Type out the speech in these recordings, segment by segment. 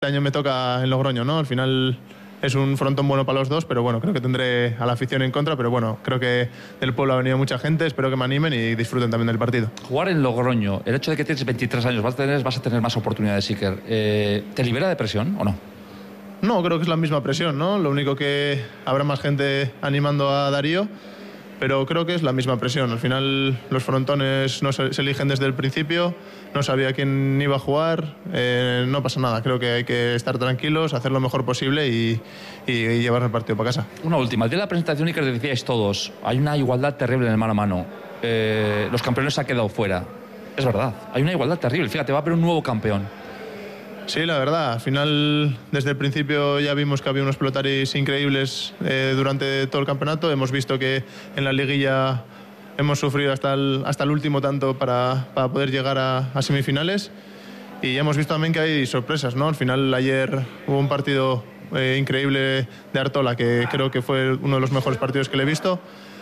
Este año me toca en Logroño, ¿no? Al final es un frontón bueno para los dos, pero bueno, creo que tendré a la afición en contra, pero bueno, creo que del pueblo ha venido mucha gente, espero que me animen y disfruten también del partido. Jugar en Logroño, el hecho de que tienes 23 años, vas a tener más oportunidades, Iker, ¿te libera de presión o no? No, creo que es la misma presión, ¿no? Lo único que habrá más gente animando a Darío, pero creo que es la misma presión. Al final los frontones no se eligen desde el principio, no sabía quién iba a jugar, no pasa nada. Creo que hay que estar tranquilos, hacer lo mejor posible y llevar el partido para casa. Una última, el día de la presentación, Iker, decíais todos, hay una igualdad terrible en el mano a mano. Los campeones se han quedado fuera. Es verdad, hay una igualdad terrible. Fíjate, va a haber un nuevo campeón. Sí, la verdad, al final desde el principio ya vimos que había unos pelotaris increíbles durante todo el campeonato. Hemos visto que en la liguilla hemos sufrido hasta el último tanto para poder llegar a semifinales, y hemos visto también que hay sorpresas, ¿no? Al final ayer hubo un partido increíble de Artola, que creo que fue uno de los mejores partidos que le he visto.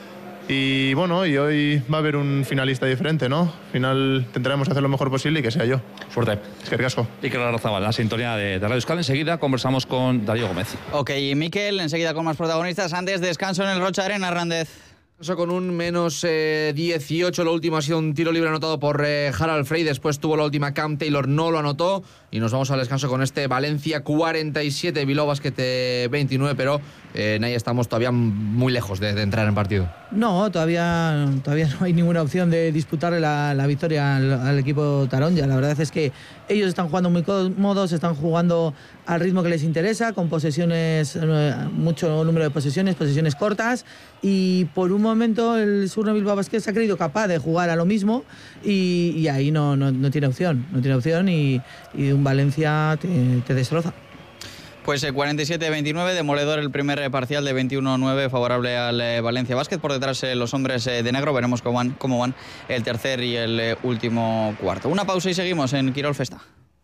Y bueno, y hoy va a haber un finalista diferente, ¿no? Al final intentaremos hacer lo mejor posible y que sea yo. Suerte. Es que ricasco. Iker Larrazábal, la sintonía de Radio Euskadi. Enseguida conversamos con Darío Gómez. Ok, Mikel, enseguida con más protagonistas. Antes, descanso en el Rocha Arena, Hernández. Con un menos 18, lo último ha sido un tiro libre anotado por Harald Frey, después tuvo la última Cam Taylor, no lo anotó, y nos vamos al descanso con este Valencia 47, Bilbao Basket 29, pero ahí estamos todavía muy lejos de entrar en partido. No, todavía no hay ninguna opción de disputarle la victoria al equipo Taronja. La verdad es que ellos están jugando muy cómodos, están jugando al ritmo que les interesa, con posesiones, mucho número de posesiones cortas, y por un momento el Surne Bilbao Basket se ha creído capaz de jugar a lo mismo, y ahí no tiene opción, y un Valencia te destroza. Pues 47-29, demoledor el primer parcial de 21-9 favorable al Valencia Basket. Por detrás los hombres de negro, veremos cómo van el tercer y el último cuarto. Una pausa y seguimos en Quirol Festa.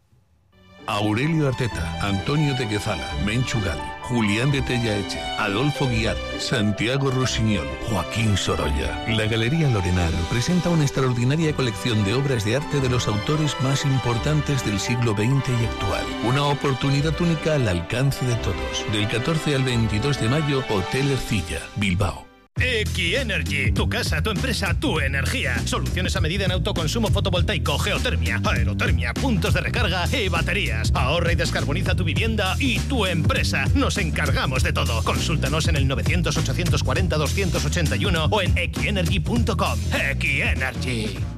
Aurelio Arteta, Antonio de Guezala, Menchu Gal, Julián de Tellaeche, Adolfo Guiar, Santiago Rossinyol, Joaquín Sorolla. La Galería Lorenar presenta una extraordinaria colección de obras de arte de los autores más importantes del siglo XX y actual. Una oportunidad única al alcance de todos. Del 14 al 22 de mayo, Hotel Ercilla, Bilbao. Equi-Energy, tu casa, tu empresa, tu energía. Soluciones a medida en autoconsumo fotovoltaico, geotermia, aerotermia, puntos de recarga y baterías. Ahorra y descarboniza tu vivienda y tu empresa. Nos encargamos de todo. Consúltanos en el 900 840 281 o en equienergy.com. Equi-Energy.